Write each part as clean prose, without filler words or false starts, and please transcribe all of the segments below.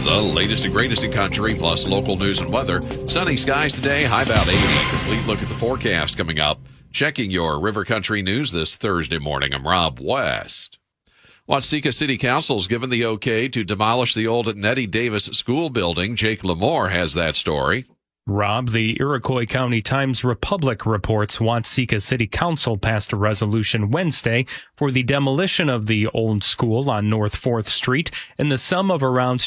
the latest and greatest in country, plus local news and weather. Sunny skies today, high about 80. Complete look at the forecast coming up. Checking your River Country news this Thursday morning. I'm Rob West. Watseka City Council's given the okay to demolish the old Nettie Davis School building. Jake Lamore has that story. Rob, the Iroquois County Times-Republic reports Watseka City Council passed a resolution Wednesday for the demolition of the old school on North 4th Street in the sum of around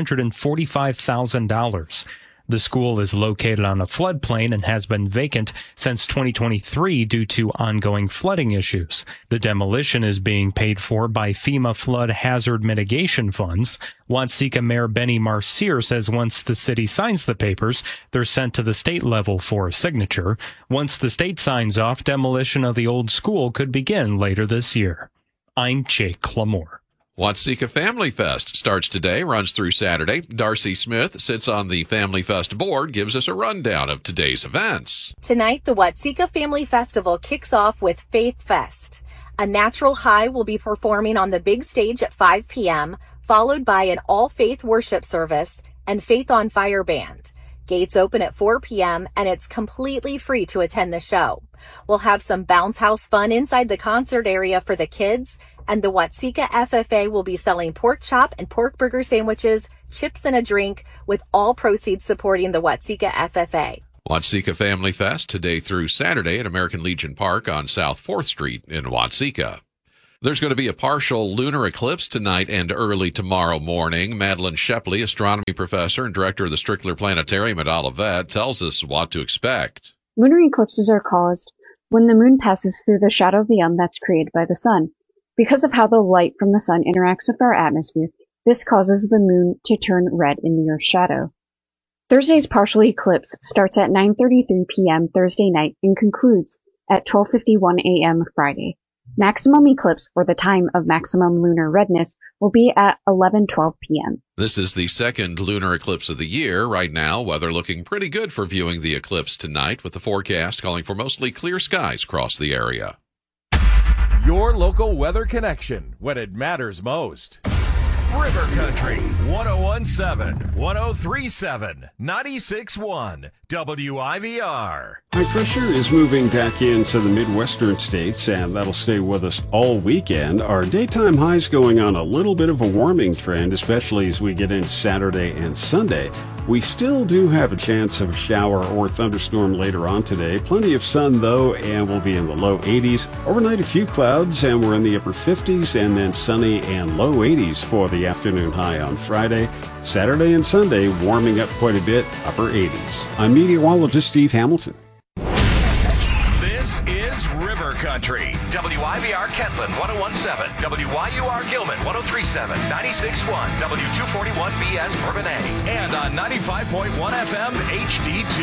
$245,000. The school is located on a floodplain and has been vacant since 2023 due to ongoing flooding issues. The demolition is being paid for by FEMA flood hazard mitigation funds. Watseka Mayor Benny Marcier says once the city signs the papers, they're sent to the state level for a signature. Once the state signs off, demolition of the old school could begin later this year. I'm Jake Lamore. Watseka Family Fest starts today, runs through Saturday. Darcy Smith sits on the Family Fest board, gives us a rundown of today's events. Tonight, the Watseka Family Festival kicks off with Faith Fest. A Natural High will be performing on the big stage at 5 p.m., followed by an all-faith worship service and Faith on Fire band. Gates open at 4 p.m., and it's completely free to attend the show. We'll have some bounce house fun inside the concert area for the kids, and the Watseka FFA will be selling pork chop and pork burger sandwiches, chips, and a drink, with all proceeds supporting the Watseka FFA. Watseka Family Fest today through Saturday at American Legion Park on South 4th Street in Watseka. There's going to be a partial lunar eclipse tonight and early tomorrow morning. Madeline Shepley, astronomy professor and director of the Strickler Planetarium at Olivet, tells us what to expect. Lunar eclipses are caused when the moon passes through the shadow of the that's created by the sun. Because of how the light from the sun interacts with our atmosphere, this causes the moon to turn red in the Earth's shadow. Thursday's partial eclipse starts at 9:33 p.m. Thursday night and concludes at 12:51 a.m. Friday. Maximum eclipse, or the time of maximum lunar redness, will be at 11:12 p.m. This is the second lunar eclipse of the year. Right now, weather looking pretty good for viewing the eclipse tonight, with the forecast calling for mostly clear skies across the area. Your local weather connection when it matters most. River Country, 101.7, 103.7, 96.1, WIVR. High pressure is moving back into the Midwestern states, and that'll stay with us all weekend. Our daytime highs going on a little bit of a warming trend, especially as we get into Saturday and Sunday. We still do have a chance of a shower or thunderstorm later on today. Plenty of sun, though, and we'll be in the low 80s. Overnight, a few clouds, and we're in the upper 50s, and then sunny and low 80s for the afternoon high on Friday. Saturday and Sunday, warming up quite a bit, upper 80s. I'm meteorologist Steve Hamilton. This is River Country. WIVR Kentland 101.7, WYUR Gilman 103.7, 96.1, W241BS Bourbonnais, and on 95.1 FM HD2.